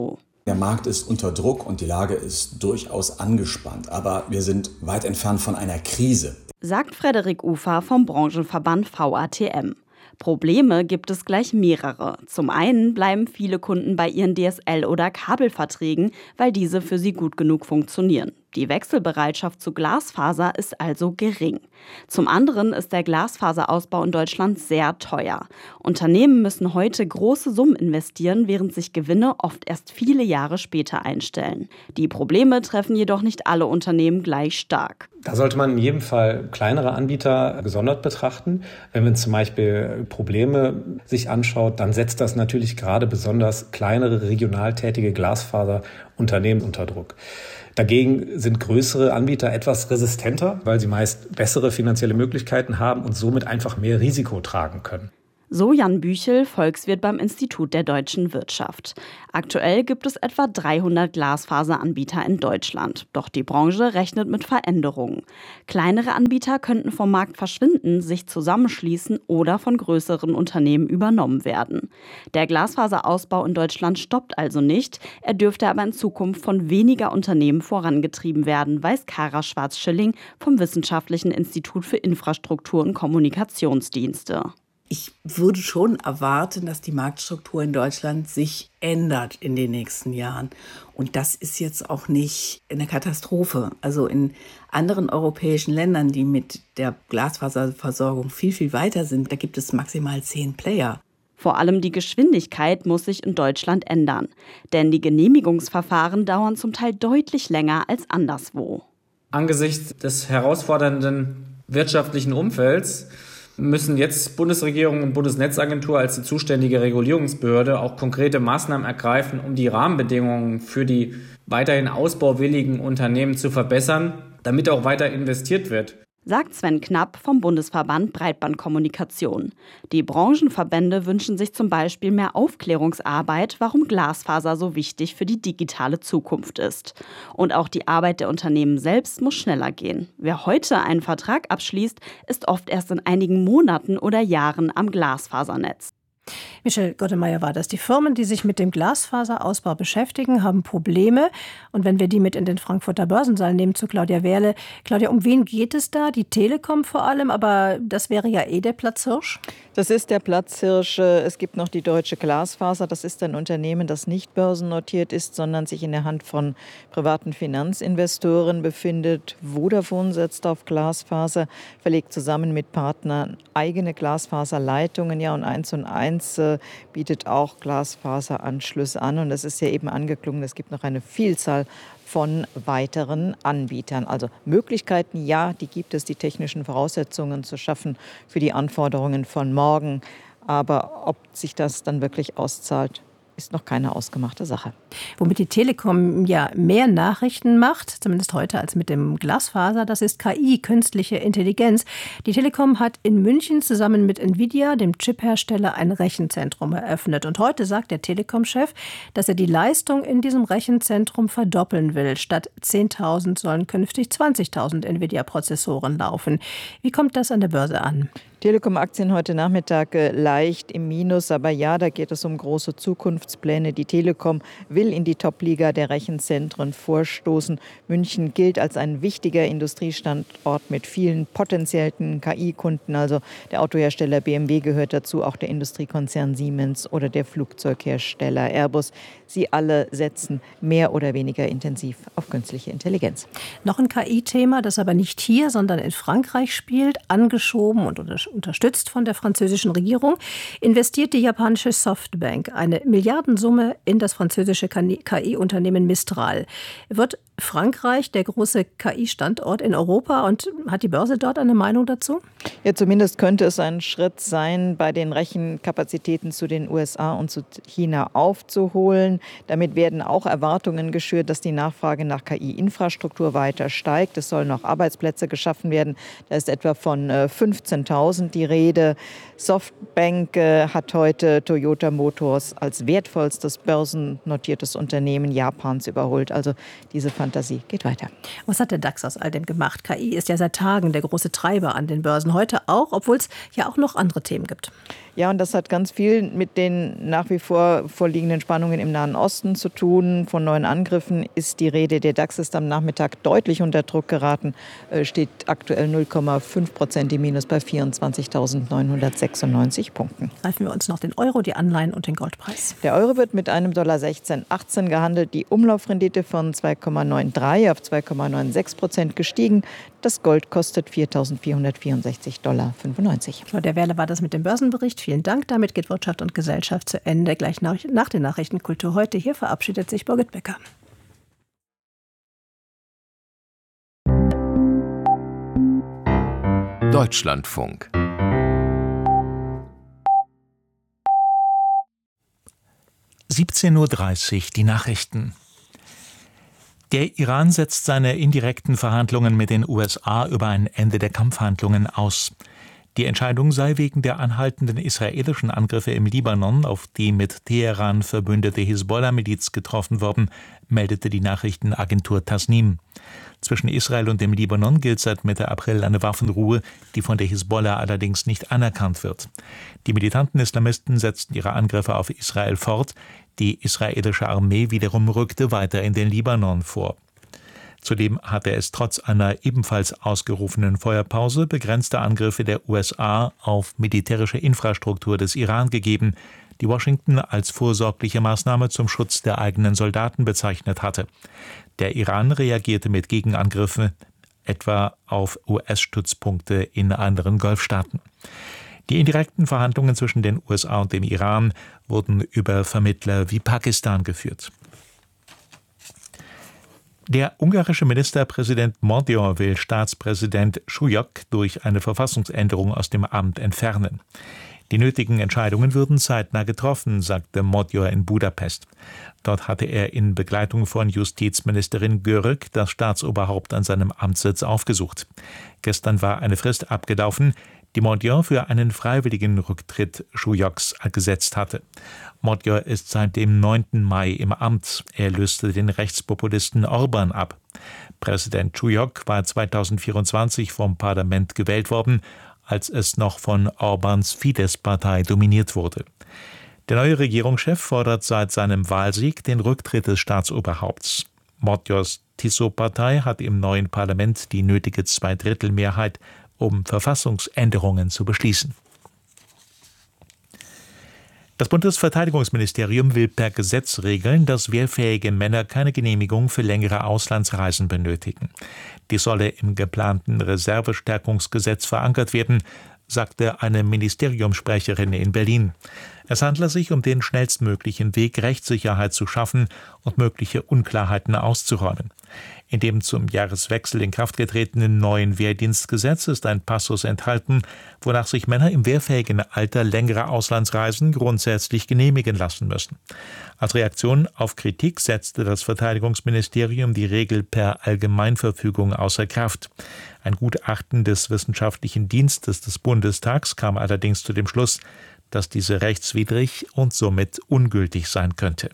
Der Markt ist unter Druck und die Lage ist durchaus angespannt. Aber wir sind weit entfernt von einer Krise, sagt Frederik Ufer vom Branchenverband VATM. Probleme gibt es gleich mehrere. Zum einen bleiben viele Kunden bei ihren DSL- oder Kabelverträgen, weil diese für sie gut genug funktionieren. Die Wechselbereitschaft zu Glasfaser ist also gering. Zum anderen ist der Glasfaserausbau in Deutschland sehr teuer. Unternehmen müssen heute große Summen investieren, während sich Gewinne oft erst viele Jahre später einstellen. Die Probleme treffen jedoch nicht alle Unternehmen gleich stark. Da sollte man in jedem Fall kleinere Anbieter gesondert betrachten. Wenn man zum Beispiel Probleme sich anschaut, dann setzt das natürlich gerade besonders kleinere regional tätige Glasfaserunternehmen unter Druck. Dagegen sind größere Anbieter etwas resistenter, weil sie meist bessere finanzielle Möglichkeiten haben und somit einfach mehr Risiko tragen können. So Jan Büchel, Volkswirt beim Institut der deutschen Wirtschaft. Aktuell gibt es etwa 300 Glasfaseranbieter in Deutschland. Doch die Branche rechnet mit Veränderungen. Kleinere Anbieter könnten vom Markt verschwinden, sich zusammenschließen oder von größeren Unternehmen übernommen werden. Der Glasfaserausbau in Deutschland stoppt also nicht. Er dürfte aber in Zukunft von weniger Unternehmen vorangetrieben werden, weiß Kara Schwarz-Schilling vom Wissenschaftlichen Institut für Infrastruktur und Kommunikationsdienste. Ich würde schon erwarten, dass die Marktstruktur in Deutschland sich ändert in den nächsten Jahren. Und das ist jetzt auch nicht eine Katastrophe. Also in anderen europäischen Ländern, die mit der Glasfaserversorgung viel, viel weiter sind, da gibt es maximal 10 Player. Vor allem die Geschwindigkeit muss sich in Deutschland ändern. Denn die Genehmigungsverfahren dauern zum Teil deutlich länger als anderswo. Angesichts des herausfordernden wirtschaftlichen Umfelds müssen jetzt Bundesregierung und Bundesnetzagentur als die zuständige Regulierungsbehörde auch konkrete Maßnahmen ergreifen, um die Rahmenbedingungen für die weiterhin ausbauwilligen Unternehmen zu verbessern, damit auch weiter investiert wird. Sagt Sven Knapp vom Bundesverband Breitbandkommunikation. Die Branchenverbände wünschen sich zum Beispiel mehr Aufklärungsarbeit, warum Glasfaser so wichtig für die digitale Zukunft ist. Und auch die Arbeit der Unternehmen selbst muss schneller gehen. Wer heute einen Vertrag abschließt, ist oft erst in einigen Monaten oder Jahren am Glasfasernetz. Michel Gottemeyer war das. Die Firmen, die sich mit dem Glasfaserausbau beschäftigen, haben Probleme. Und wenn wir die mit in den Frankfurter Börsensaal nehmen zu Claudia Wehrle. Claudia, um wen geht es da? Die Telekom vor allem, aber das wäre ja der Platzhirsch. Das ist der Platzhirsch. Es gibt noch die Deutsche Glasfaser. Das ist ein Unternehmen, das nicht börsennotiert ist, sondern sich in der Hand von privaten Finanzinvestoren befindet. Vodafone setzt auf Glasfaser, verlegt zusammen mit Partnern eigene Glasfaserleitungen. Ja, und 1&1 bietet auch Glasfaseranschlüsse an. Und es ist ja eben angeklungen, es gibt noch eine Vielzahl von weiteren Anbietern. Also Möglichkeiten, ja, die gibt es, die technischen Voraussetzungen zu schaffen für die Anforderungen von morgen. Aber ob sich das dann wirklich auszahlt, ist noch keine ausgemachte Sache. Womit die Telekom ja mehr Nachrichten macht, zumindest heute, als mit dem Glasfaser, das ist KI, künstliche Intelligenz. Die Telekom hat in München zusammen mit Nvidia, dem Chiphersteller, ein Rechenzentrum eröffnet. Und heute sagt der Telekom-Chef, dass er die Leistung in diesem Rechenzentrum verdoppeln will. Statt 10.000 sollen künftig 20.000 Nvidia-Prozessoren laufen. Wie kommt das an der Börse an? Telekom-Aktien heute Nachmittag leicht im Minus, aber ja, da geht es um große Zukunftspläne. Die Telekom will in die Top-Liga der Rechenzentren vorstoßen. München gilt als ein wichtiger Industriestandort mit vielen potenziellen KI-Kunden. Also der Autohersteller BMW gehört dazu, auch der Industriekonzern Siemens oder der Flugzeughersteller Airbus. Sie alle setzen mehr oder weniger intensiv auf künstliche Intelligenz. Noch ein KI-Thema, das aber nicht hier, sondern in Frankreich spielt, angeschoben und unterstützt von der französischen Regierung, investiert die japanische Softbank eine Milliardensumme in das französische KI-Unternehmen Mistral. Wird Frankreich der große KI-Standort in Europa und hat die Börse dort eine Meinung dazu? Ja, zumindest könnte es ein Schritt sein, bei den Rechenkapazitäten zu den USA und zu China aufzuholen. Damit werden auch Erwartungen geschürt, dass die Nachfrage nach KI-Infrastruktur weiter steigt. Es sollen noch Arbeitsplätze geschaffen werden. Da ist etwa von 15.000 Börsen die Rede. Softbank hat heute Toyota Motors als wertvollstes börsennotiertes Unternehmen Japans überholt. Also diese Fantasie geht weiter. Was hat der DAX aus all dem gemacht? KI ist ja seit Tagen der große Treiber an den Börsen. Heute auch, obwohl es ja auch noch andere Themen gibt. Ja, und das hat ganz viel mit den nach wie vor vorliegenden Spannungen im Nahen Osten zu tun. Von neuen Angriffen ist die Rede. Der DAX ist am Nachmittag deutlich unter Druck geraten, steht aktuell 0,5% im Minus bei 24.996 Punkten. Greifen wir uns noch den Euro, die Anleihen und den Goldpreis. Der Euro wird mit einem $16,18 gehandelt. Die Umlaufrendite von 2,93 auf 2,96% gestiegen. Das Gold kostet $4.464,95. Claudia Werle war das mit dem Börsenbericht. Vielen Dank. Damit geht Wirtschaft und Gesellschaft zu Ende. Gleich nach den Nachrichten Kultur heute. Hier verabschiedet sich Birgit Becker. Deutschlandfunk. (17:30 Uhr) die Nachrichten. Der Iran setzt seine indirekten Verhandlungen mit den USA über ein Ende der Kampfhandlungen aus. Die Entscheidung sei wegen der anhaltenden israelischen Angriffe im Libanon auf die mit Teheran verbündete Hisbollah-Miliz getroffen worden, meldete die Nachrichtenagentur Tasnim. Zwischen Israel und dem Libanon gilt seit Mitte April eine Waffenruhe, die von der Hisbollah allerdings nicht anerkannt wird. Die militanten Islamisten setzten ihre Angriffe auf Israel fort. Die israelische Armee wiederum rückte weiter in den Libanon vor. Zudem hatte es trotz einer ebenfalls ausgerufenen Feuerpause begrenzte Angriffe der USA auf militärische Infrastruktur des Iran gegeben, die Washington als vorsorgliche Maßnahme zum Schutz der eigenen Soldaten bezeichnet hatte. Der Iran reagierte mit Gegenangriffen, etwa auf US-Stützpunkte in anderen Golfstaaten. Die indirekten Verhandlungen zwischen den USA und dem Iran wurden über Vermittler wie Pakistan geführt. Der ungarische Ministerpräsident Modior will Staatspräsident Schujok durch eine Verfassungsänderung aus dem Amt entfernen. Die nötigen Entscheidungen würden zeitnah getroffen, sagte Modior in Budapest. Dort hatte er in Begleitung von Justizministerin Görög das Staatsoberhaupt an seinem Amtssitz aufgesucht. Gestern war eine Frist abgelaufen, die Modior für einen freiwilligen Rücktritt Schujoks gesetzt hatte. Modior ist seit dem 9. Mai im Amt. Er löste den Rechtspopulisten Orban ab. Präsident Schujok war 2024 vom Parlament gewählt worden, als es noch von Orbans Fidesz-Partei dominiert wurde. Der neue Regierungschef fordert seit seinem Wahlsieg den Rücktritt des Staatsoberhaupts. Modiors Tiso-Partei hat im neuen Parlament die nötige Zweidrittelmehrheit, um Verfassungsänderungen zu beschließen. Das Bundesverteidigungsministerium will per Gesetz regeln, dass wehrfähige Männer keine Genehmigung für längere Auslandsreisen benötigen. Dies solle im geplanten Reservestärkungsgesetz verankert werden, sagte eine Ministeriumssprecherin in Berlin. Es handle sich um den schnellstmöglichen Weg, Rechtssicherheit zu schaffen und mögliche Unklarheiten auszuräumen. In dem zum Jahreswechsel in Kraft getretenen neuen Wehrdienstgesetz ist ein Passus enthalten, wonach sich Männer im wehrfähigen Alter längere Auslandsreisen grundsätzlich genehmigen lassen müssen. Als Reaktion auf Kritik setzte das Verteidigungsministerium die Regel per Allgemeinverfügung außer Kraft. Ein Gutachten des Wissenschaftlichen Dienstes des Bundestags kam allerdings zu dem Schluss, dass diese rechtswidrig und somit ungültig sein könnte.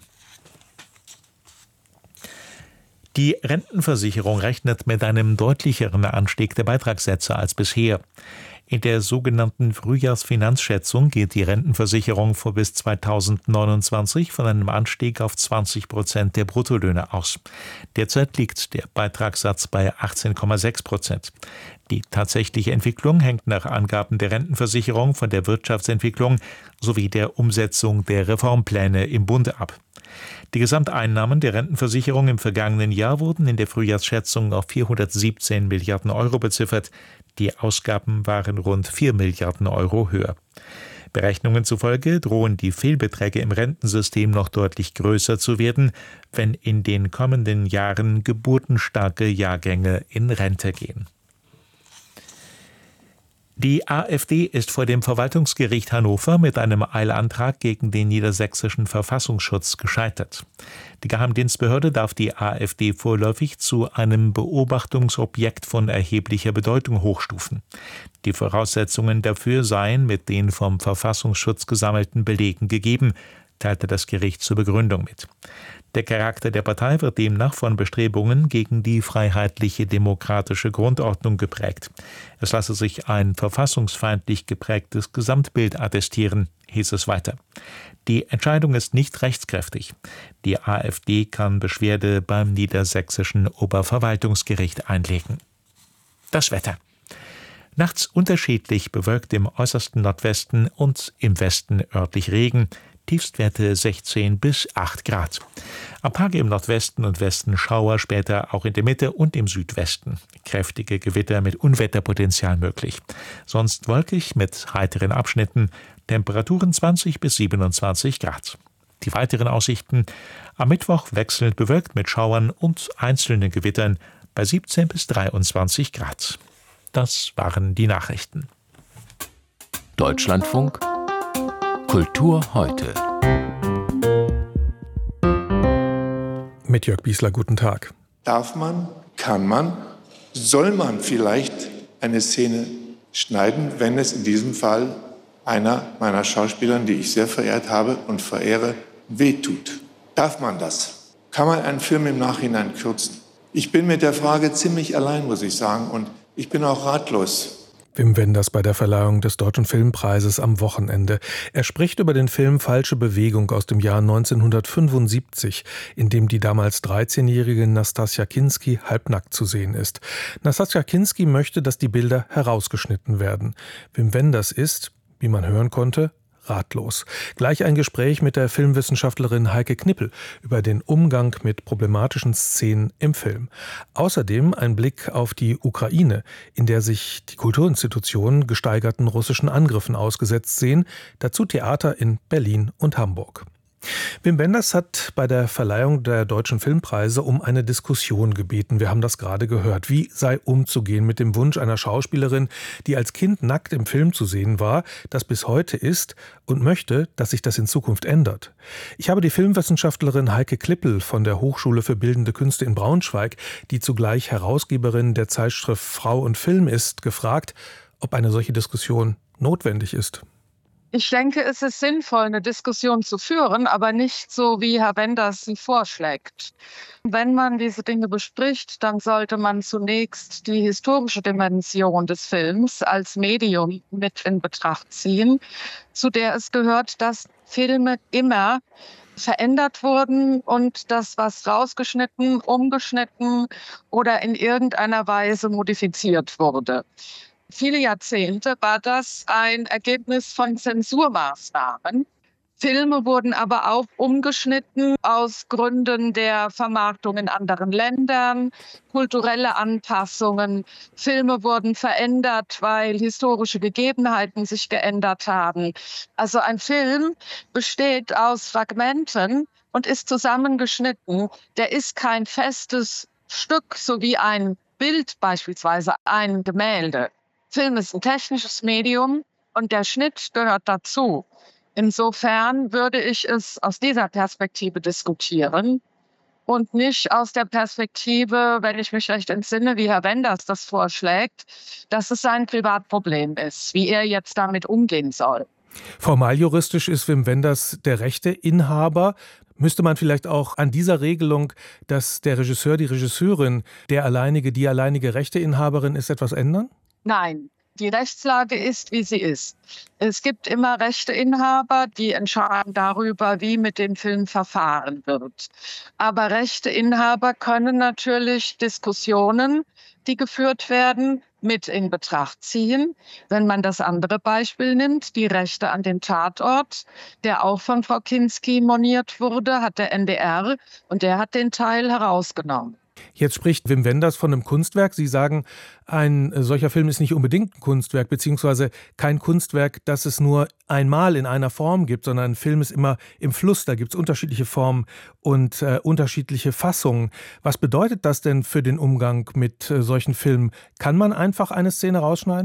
Die Rentenversicherung rechnet mit einem deutlicheren Anstieg der Beitragssätze als bisher. In der sogenannten Frühjahrsfinanzschätzung geht die Rentenversicherung vor bis 2029 von einem Anstieg auf 20% der Bruttolöhne aus. Derzeit liegt der Beitragssatz bei 18,6%. Die tatsächliche Entwicklung hängt nach Angaben der Rentenversicherung von der Wirtschaftsentwicklung sowie der Umsetzung der Reformpläne im Bund ab. Die Gesamteinnahmen der Rentenversicherung im vergangenen Jahr wurden in der Frühjahrsschätzung auf 417 Milliarden Euro beziffert. Die Ausgaben waren rund 4 Milliarden Euro höher. Berechnungen zufolge drohen die Fehlbeträge im Rentensystem noch deutlich größer zu werden, wenn in den kommenden Jahren geburtenstarke Jahrgänge in Rente gehen. Die AfD ist vor dem Verwaltungsgericht Hannover mit einem Eilantrag gegen den niedersächsischen Verfassungsschutz gescheitert. Die Geheimdienstbehörde darf die AfD vorläufig zu einem Beobachtungsobjekt von erheblicher Bedeutung hochstufen. Die Voraussetzungen dafür seien mit den vom Verfassungsschutz gesammelten Belegen gegeben, teilte das Gericht zur Begründung mit. Der Charakter der Partei wird demnach von Bestrebungen gegen die freiheitliche demokratische Grundordnung geprägt. Es lasse sich ein verfassungsfeindlich geprägtes Gesamtbild attestieren, hieß es weiter. Die Entscheidung ist nicht rechtskräftig. Die AfD kann Beschwerde beim niedersächsischen Oberverwaltungsgericht einlegen. Das Wetter. Nachts unterschiedlich bewölkt im äußersten Nordwesten und im Westen örtlich Regen. Tiefstwerte 16 bis 8 Grad. Am Tage im Nordwesten und Westen Schauer, später auch in der Mitte und im Südwesten. Kräftige Gewitter mit Unwetterpotenzial möglich. Sonst wolkig mit heiteren Abschnitten, Temperaturen 20 bis 27 Grad. Die weiteren Aussichten: am Mittwoch wechselnd bewölkt mit Schauern und einzelnen Gewittern bei 17 bis 23 Grad. Das waren die Nachrichten. Deutschlandfunk Kultur heute. Mit Jörg Biesler, guten Tag. Darf man, kann man, soll man vielleicht eine Szene schneiden, wenn es in diesem Fall einer meiner Schauspielern, die ich sehr verehrt habe und verehre, wehtut? Darf man das? Kann man einen Film im Nachhinein kürzen? Ich bin mit der Frage ziemlich allein, muss ich sagen, und ich bin auch ratlos. Wim Wenders bei der Verleihung des Deutschen Filmpreises am Wochenende. Er spricht über den Film Falsche Bewegung aus dem Jahr 1975, in dem die damals 13-jährige Nastassja Kinski halbnackt zu sehen ist. Nastassja Kinski möchte, dass die Bilder herausgeschnitten werden. Wim Wenders ist, wie man hören konnte, ratlos. Gleich ein Gespräch mit der Filmwissenschaftlerin Heike Knippel über den Umgang mit problematischen Szenen im Film. Außerdem ein Blick auf die Ukraine, in der sich die Kulturinstitutionen gesteigerten russischen Angriffen ausgesetzt sehen. Dazu Theater in Berlin und Hamburg. Wim Wenders hat bei der Verleihung der Deutschen Filmpreise um eine Diskussion gebeten. Wir haben das gerade gehört. Wie sei umzugehen mit dem Wunsch einer Schauspielerin, die als Kind nackt im Film zu sehen war, das bis heute ist und möchte, dass sich das in Zukunft ändert? Ich habe die Filmwissenschaftlerin Heike Knippel von der Hochschule für Bildende Künste in Braunschweig, die zugleich Herausgeberin der Zeitschrift Frau und Film ist, gefragt, ob eine solche Diskussion notwendig ist. Ich denke, es ist sinnvoll, eine Diskussion zu führen, aber nicht so, wie Herr Wenders sie vorschlägt. Wenn man diese Dinge bespricht, dann sollte man zunächst die historische Dimension des Films als Medium mit in Betracht ziehen, zu der es gehört, dass Filme immer verändert wurden und das, was rausgeschnitten, umgeschnitten oder in irgendeiner Weise modifiziert wurde. Viele Jahrzehnte war das ein Ergebnis von Zensurmaßnahmen. Filme wurden aber auch umgeschnitten aus Gründen der Vermarktung in anderen Ländern, kulturelle Anpassungen. Filme wurden verändert, weil historische Gegebenheiten sich geändert haben. Also ein Film besteht aus Fragmenten und ist zusammengeschnitten. Der ist kein festes Stück, so wie ein Bild beispielsweise, ein Gemälde. Film ist ein technisches Medium und der Schnitt gehört dazu. Insofern würde ich es aus dieser Perspektive diskutieren und nicht aus der Perspektive, wenn ich mich recht entsinne, wie Herr Wenders das vorschlägt, dass es sein Privatproblem ist, wie er jetzt damit umgehen soll. Formaljuristisch ist Wim Wenders der Rechteinhaber. Müsste man vielleicht auch an dieser Regelung, dass der Regisseur, die Regisseurin, die alleinige Rechteinhaberin ist, etwas ändern? Nein, die Rechtslage ist, wie sie ist. Es gibt immer Rechteinhaber, die entscheiden darüber, wie mit dem Film verfahren wird. Aber Rechteinhaber können natürlich Diskussionen, die geführt werden, mit in Betracht ziehen. Wenn man das andere Beispiel nimmt, die Rechte an den Tatort, der auch von Frau Kinski moniert wurde, hat der NDR und der hat den Teil herausgenommen. Jetzt spricht Wim Wenders von einem Kunstwerk. Sie sagen, ein solcher Film ist nicht unbedingt ein Kunstwerk, beziehungsweise kein Kunstwerk, das es nur einmal in einer Form gibt, sondern ein Film ist immer im Fluss. Da gibt es unterschiedliche Formen und unterschiedliche Fassungen. Was bedeutet das denn für den Umgang mit solchen Filmen? Kann man einfach eine Szene rausschneiden?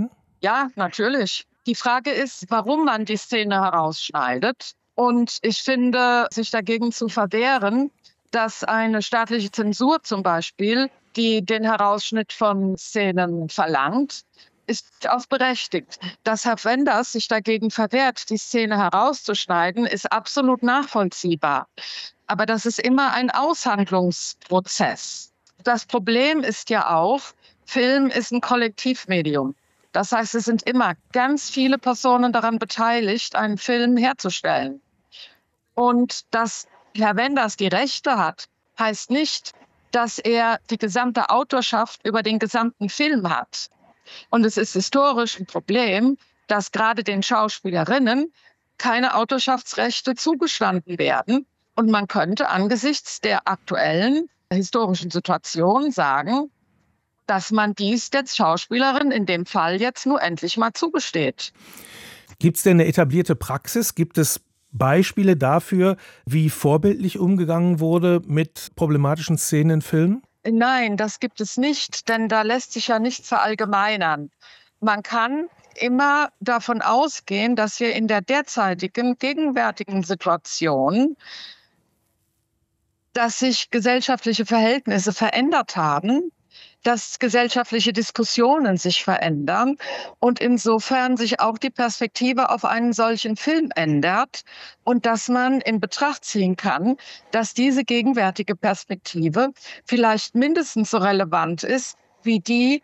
Ja, natürlich. Die Frage ist, warum man die Szene herausschneidet. Und ich finde, sich dagegen zu verwehren, dass eine staatliche Zensur zum Beispiel, die den Herausschnitt von Szenen verlangt, ist auch berechtigt. Dass Herr Wenders sich dagegen verwehrt, die Szene herauszuschneiden, ist absolut nachvollziehbar. Aber das ist immer ein Aushandlungsprozess. Das Problem ist ja auch, Film ist ein Kollektivmedium. Das heißt, es sind immer ganz viele Personen daran beteiligt, einen Film herzustellen. Und dass Herr Wenders die Rechte hat, heißt nicht, dass er die gesamte Autorschaft über den gesamten Film hat. Und es ist historisch ein Problem, dass gerade den Schauspielerinnen keine Autorschaftsrechte zugestanden werden. Und man könnte angesichts der aktuellen historischen Situation sagen, dass man dies der Schauspielerin in dem Fall jetzt nur endlich mal zugesteht. Gibt es denn eine etablierte Praxis? Gibt es Beispiele dafür, wie vorbildlich umgegangen wurde mit problematischen Szenen in Filmen? Nein, das gibt es nicht, denn da lässt sich ja nichts verallgemeinern. Man kann immer davon ausgehen, dass wir in der gegenwärtigen Situation, dass sich gesellschaftliche Verhältnisse verändert haben, dass gesellschaftliche Diskussionen sich verändern und insofern sich auch die Perspektive auf einen solchen Film ändert und dass man in Betracht ziehen kann, dass diese gegenwärtige Perspektive vielleicht mindestens so relevant ist wie die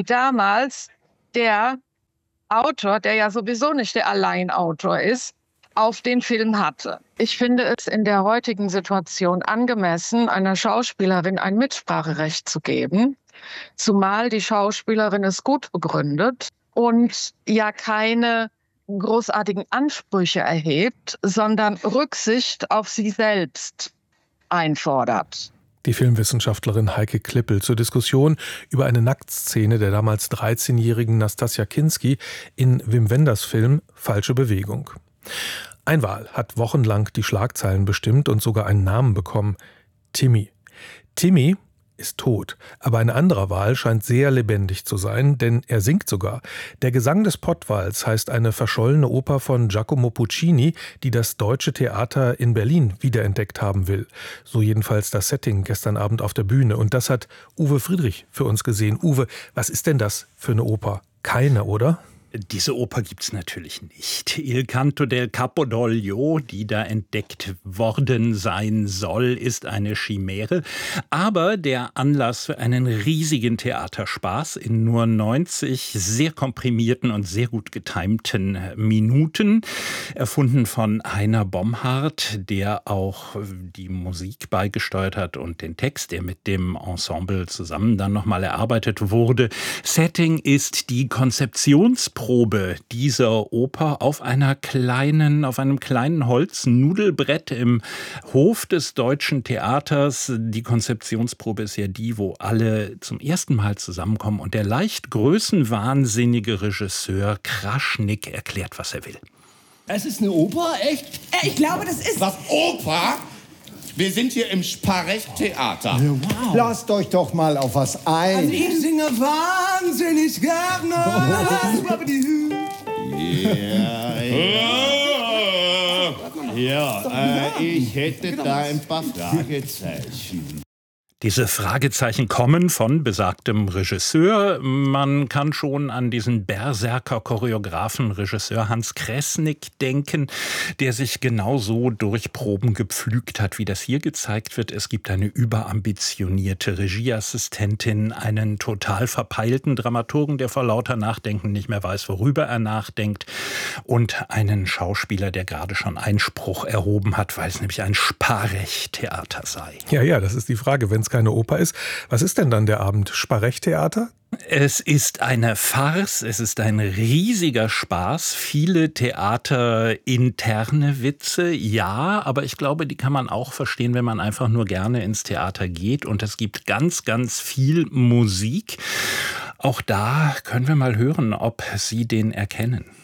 damals der Autor, der ja sowieso nicht der Alleinautor ist, auf den Film hatte. Ich finde es in der heutigen Situation angemessen, einer Schauspielerin ein Mitspracherecht zu geben, zumal die Schauspielerin es gut begründet und ja keine großartigen Ansprüche erhebt, sondern Rücksicht auf sie selbst einfordert. Die Filmwissenschaftlerin Heike Klippel zur Diskussion über eine Nacktszene der damals 13-jährigen Nastassja Kinski in Wim Wenders Film Falsche Bewegung. Ein Wal hat wochenlang die Schlagzeilen bestimmt und sogar einen Namen bekommen: Timmy. Timmy ist tot, aber ein anderer Wal scheint sehr lebendig zu sein, denn er singt sogar. Der Gesang des Pottwals heißt eine verschollene Oper von Giacomo Puccini, die das Deutsche Theater in Berlin wiederentdeckt haben will. So jedenfalls das Setting gestern Abend auf der Bühne. Und das hat Uwe Friedrich für uns gesehen. Uwe, was ist denn das für eine Oper? Keine, oder? Diese Oper gibt's natürlich nicht. Il Canto del Campidoglio, die da entdeckt worden sein soll, ist eine Chimäre. Aber der Anlass für einen riesigen Theaterspaß in nur 90 sehr komprimierten und sehr gut getimten Minuten. Erfunden von Heiner Bomhardt, der auch die Musik beigesteuert hat und den Text, der mit dem Ensemble zusammen dann nochmal erarbeitet wurde. Setting ist die Konzeptionsprobe dieser Oper auf einem kleinen Holznudelbrett im Hof des Deutschen Theaters. Die Konzeptionsprobe ist ja die, wo alle zum ersten Mal zusammenkommen und der leicht größenwahnsinnige Regisseur Kraschnik erklärt, was er will. Es ist eine Oper, echt? Ich glaube, das ist... Was, Oper? Wir sind hier im Sparecht-Theater. Ja, wow. Lasst euch doch mal auf was ein. Also ich singe wahnsinnig gerne. Ich hätte da ein paar Fragezeichen. Diese Fragezeichen kommen von besagtem Regisseur. Man kann schon an diesen Berserker-Choreografen Regisseur Hans Kresnik denken, der sich genauso durch Proben gepflügt hat, wie das hier gezeigt wird. Es gibt eine überambitionierte Regieassistentin, einen total verpeilten Dramaturgen, der vor lauter Nachdenken nicht mehr weiß, worüber er nachdenkt, und einen Schauspieler, der gerade schon Einspruch erhoben hat, weil es nämlich ein Sparecht-Theater sei. Ja, das ist die Frage, wenn es keine Oper ist. Was ist denn dann der Abend? Sparecht-Theater? Es ist eine Farce, es ist ein riesiger Spaß, viele theaterinterne Witze, ja, aber ich glaube, die kann man auch verstehen, wenn man einfach nur gerne ins Theater geht, und es gibt ganz, ganz viel Musik. Auch da können wir mal hören, ob Sie den erkennen.